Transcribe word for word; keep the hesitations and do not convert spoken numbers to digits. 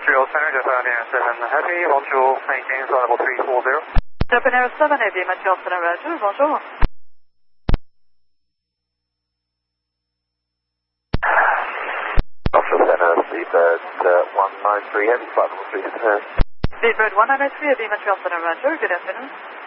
Montreal Center, Japan Air seven Heavy, hold to maintain flight level three four zero. Japan Air seven Heavy, Montreal Center, Roger, bonjour. Montreal Center, Seabird uh, one nine three Heavy, flight level three zero. Seabird one nine three Heavy, Montreal Center, Roger, good afternoon.